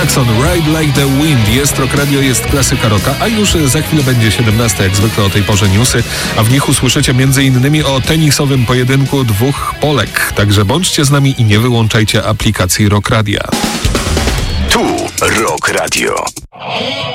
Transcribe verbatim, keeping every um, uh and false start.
Jackson, Ride Like the Wind. Jest Rock Radio, jest klasyka rocka, a już za chwilę będzie siedemnasta, jak zwykle o tej porze newsy, a w nich usłyszycie między innymi o tenisowym pojedynku dwóch Polek. Także bądźcie z nami i nie wyłączajcie aplikacji Rock Radia. Tu Rock Radio.